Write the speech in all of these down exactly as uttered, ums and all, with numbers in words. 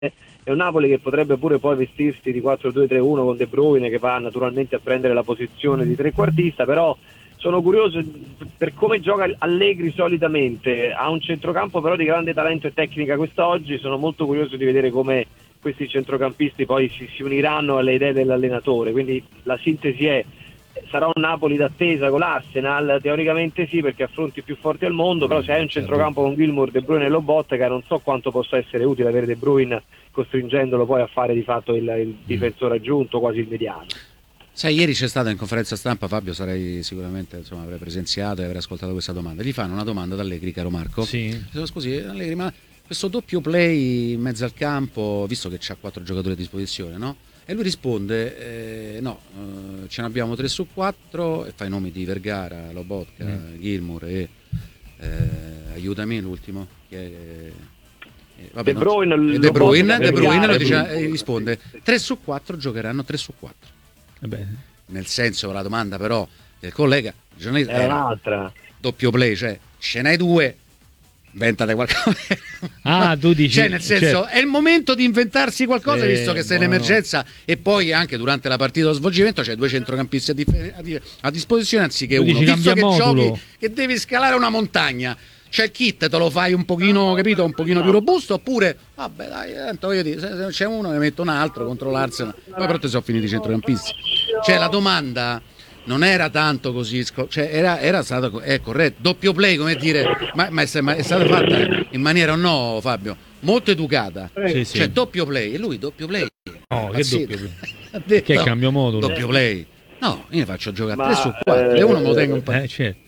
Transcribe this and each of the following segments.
è un Napoli che potrebbe pure poi vestirsi di quattro due tre uno con De Bruyne, che va naturalmente a prendere la posizione di trequartista, però sono curioso per come gioca Allegri solitamente, ha un centrocampo però di grande talento e tecnica quest'oggi, sono molto curioso di vedere come questi centrocampisti poi si, si uniranno alle idee dell'allenatore, quindi la sintesi è: sarà un Napoli d'attesa con l'Arsenal? Teoricamente sì, perché affronti più forti al mondo, però se hai un centrocampo con Gilmour, De Bruyne e Lobotka, non so quanto possa essere utile avere De Bruyne costringendolo poi a fare di fatto il, il difensore aggiunto, quasi il mediano. Sai, ieri c'è stata in conferenza stampa, Fabio, sarei sicuramente, insomma, avrei presenziato e avrei ascoltato questa domanda. Gli fanno una domanda ad Allegri, caro Marco. Sì. Scusi, Allegri, ma questo doppio play in mezzo al campo, visto che c'ha quattro giocatori a disposizione, no? E lui risponde, eh, no, eh, ce ne abbiamo tre su quattro, e fa i nomi di Vergara, Lobotka, mm. Gilmour e eh, aiutami l'ultimo, che è... Vabbè, De Bruyne, no, De Bruyne, De Bruyne lo dice, eh, risponde tre su quattro giocheranno tre su quattro. Vabbè. Nel senso, la domanda però del collega giornalista è un'altra, doppio play, cioè ce n'hai due, inventate qualcosa. Ah, tu dici, cioè, nel senso, certo, è il momento di inventarsi qualcosa, eh, visto che sei in emergenza, e poi anche durante la partita dello svolgimento c'è due centrocampisti a, dif- a disposizione anziché tu uno, dici, visto che modulo. giochi, che devi scalare una montagna. C'è il kit, te lo fai un pochino, capito, un pochino più robusto, oppure vabbè dai, tanto voglio dire, se c'è uno ne metto un altro contro l'Arsenal, poi però ti sono finiti i centrocampisti. Cioè la domanda non era tanto così, cioè era, era stato, è corretto, doppio play, come dire, ma, ma, è, ma è stata fatta in maniera, o no Fabio, molto educata, sì, cioè sì. doppio play, e lui doppio play. No, che doppio play? Ha detto, che cambio modulo? Doppio play. No, io ne faccio giocare ma, tre su quattro, eh, e uno me lo tengo un po'. Eh, certo.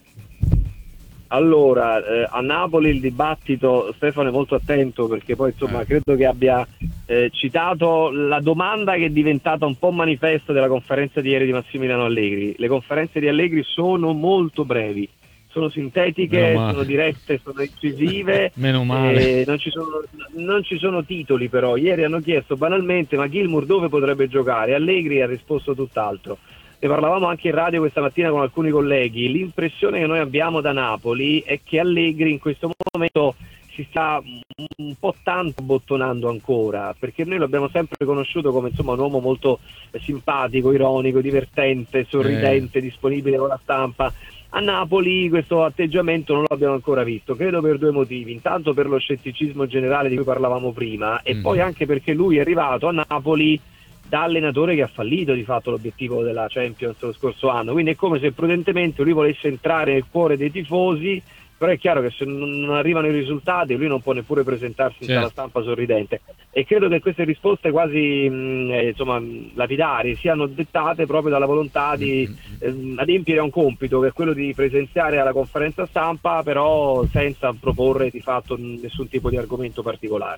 Allora, eh, a Napoli il dibattito, Stefano è molto attento perché poi insomma eh. credo che abbia eh, citato la domanda che è diventata un po' manifesto della conferenza di ieri di Massimiliano Allegri. Le conferenze di Allegri sono molto brevi, sono sintetiche, sono dirette, sono incisive. Meno male. Eh, non, ci sono, non ci sono titoli però. Ieri hanno chiesto banalmente: ma Gilmour dove potrebbe giocare? Allegri ha risposto tutt'altro. Ne parlavamo anche in radio questa mattina con alcuni colleghi. L'impressione che noi abbiamo da Napoli è che Allegri in questo momento si sta un po' tanto bottonando ancora, perché noi lo abbiamo sempre conosciuto come insomma un uomo molto simpatico, ironico, divertente, sorridente, eh. disponibile con la stampa. A Napoli questo atteggiamento non l'abbiamo ancora visto, credo per due motivi: intanto per lo scetticismo generale di cui parlavamo prima, e mm. poi anche perché lui è arrivato a Napoli da allenatore che ha fallito di fatto l'obiettivo della Champions lo scorso anno, quindi è come se prudentemente lui volesse entrare nel cuore dei tifosi, però è chiaro che se non arrivano i risultati lui non può neppure presentarsi in sala stampa sorridente, e credo che queste risposte quasi mh, eh, insomma lapidari siano dettate proprio dalla volontà di eh, adempiere a un compito che è quello di presenziare alla conferenza stampa, però senza proporre di fatto nessun tipo di argomento particolare.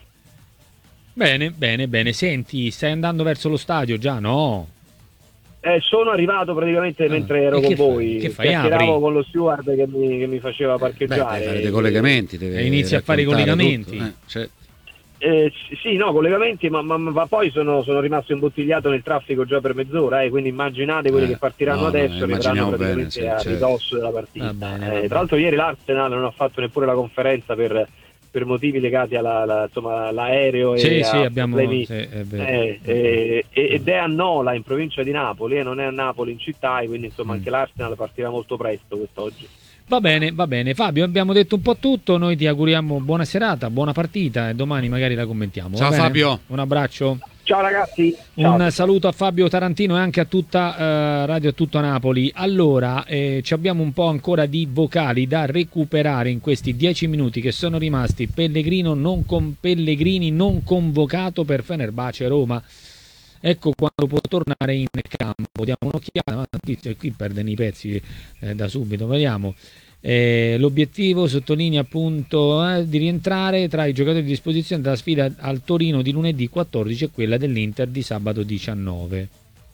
Bene, bene, bene. Senti, stai andando verso lo stadio già, no? Eh, sono arrivato praticamente ah, mentre ero con voi. Che fai? Chiacchieravo con lo steward che mi, che mi faceva parcheggiare. Beh, fare dei collegamenti. Deve e inizi a fare i collegamenti. Eh, cioè. eh, sì, no, collegamenti, ma, ma, ma poi sono, sono rimasto imbottigliato nel traffico già per mezz'ora, eh, quindi immaginate quelli eh, che partiranno no, adesso, no, rimarranno praticamente bene, sì, a certo. ridosso della partita. Ah, bene, eh, bene. Tra l'altro ieri l'Arsenal non ha fatto neppure la conferenza per... per motivi legati alla, alla, insomma, all'aereo sì, e sì, a abbiamo, problemi, sì, è vero. Eh, eh, ed è a Nola, in provincia di Napoli, e eh, non è a Napoli in città, e quindi insomma mm. anche l'Arsenal partirà molto presto quest'oggi. Va bene, va bene. Fabio, abbiamo detto un po' tutto, noi ti auguriamo buona serata, buona partita, e domani magari la commentiamo. Ciao Fabio. Un abbraccio. Ciao ragazzi. Ciao. Un saluto a Fabio Tarantino e anche a tutta uh, Radio a Tutto Napoli. Allora, eh, ci abbiamo un po' ancora di vocali da recuperare in questi dieci minuti che sono rimasti. Pellegrino non con Pellegrini non convocato per Fenerbahce Roma. Ecco quando può tornare in campo. Diamo un'occhiata, ma qui, qui perdono i pezzi eh, da subito, vediamo. Eh, l'obiettivo, sottolinea appunto, eh, di rientrare tra i giocatori di disposizione della sfida al Torino di lunedì quattordici e quella dell'Inter di sabato diciannove.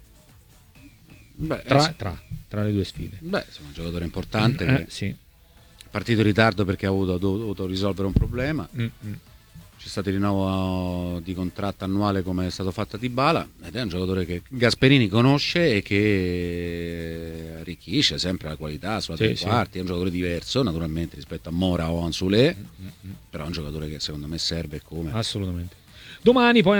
Beh, tra, tra, tra le due sfide. Beh, insomma, un giocatore importante, mm, che eh, sì. partito in ritardo perché ha avuto, dovuto risolvere un problema. Mm-hmm. C'è stato il rinnovo di contratto annuale come è stato fatto a Dybala, ed è un giocatore che Gasperini conosce e che arricchisce sempre la qualità sulla sì, tre sì. quarti. È un giocatore diverso naturalmente rispetto a Mora o Anzulé, mm-hmm. però è un giocatore che secondo me serve come. Assolutamente. domani. Poi